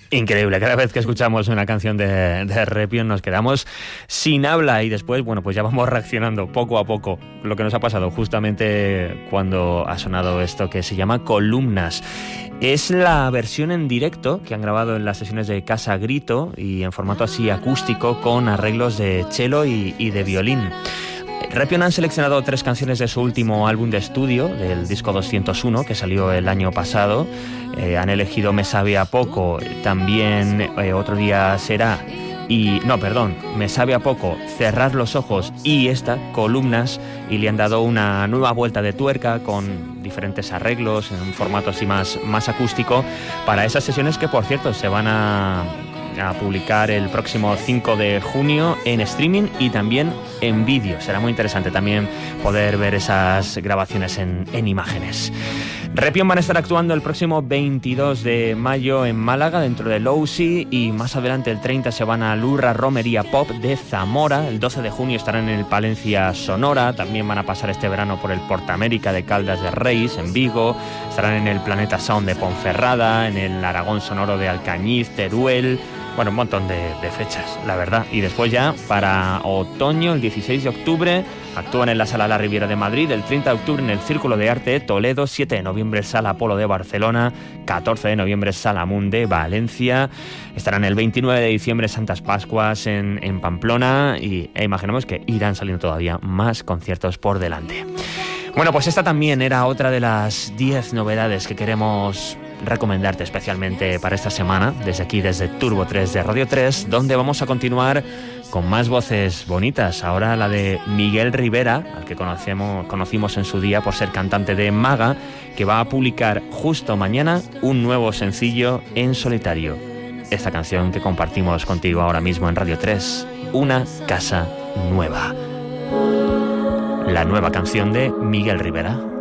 Increíble, cada vez que escuchamos una canción de Repion nos quedamos sin habla y después, bueno, pues ya vamos reaccionando poco a poco. Lo que nos ha pasado justamente cuando ha sonado esto que se llama Columnas. Es la versión en directo que han grabado en las sesiones de Casa Grito y en formato así acústico con arreglos de cello y de violín. Repion han seleccionado 3 canciones de su último álbum de estudio, del disco 201, que salió el año pasado. Han elegido Me sabe a poco, también Otro día será, Me sabe a poco, Cerrar los ojos y esta, Columnas, y le han dado una nueva vuelta de tuerca con diferentes arreglos en un formato así más acústico para esas sesiones que, por cierto, se van a publicar el próximo 5 de junio en streaming y también en vídeo. Será muy interesante también poder ver esas grabaciones en imágenes. Repion van a estar actuando el próximo 22 de mayo en Málaga dentro de Lousi y más adelante el 30 se van a Lurra Romería Pop de Zamora. El 12 de junio estarán en el Palencia Sonora. También van a pasar este verano por el Portamérica de Caldas de Reis en Vigo. Estarán en el Planeta Sound de Ponferrada, en el Aragón Sonoro de Alcañiz, Teruel. Bueno, un montón de fechas, la verdad. Y después ya, para otoño, el 16 de octubre, actúan en la Sala La Riviera de Madrid, el 30 de octubre en el Círculo de Arte de Toledo, 7 de noviembre Sala Apolo de Barcelona, 14 de noviembre Sala Mun de Valencia, estarán el 29 de diciembre Santas Pascuas en Pamplona e imaginamos que irán saliendo todavía más conciertos por delante. Bueno, pues esta también era otra de las 10 novedades que queremos recomendarte especialmente para esta semana, desde aquí, desde Turbo 3 de Radio 3, donde vamos a continuar con más voces bonitas. Ahora la de Miguel Rivera, al que conocimos en su día por ser cantante de Maga, que va a publicar justo mañana un nuevo sencillo en solitario. Esta canción que compartimos contigo ahora mismo en Radio 3, Una casa nueva. La nueva canción de Miguel Rivera.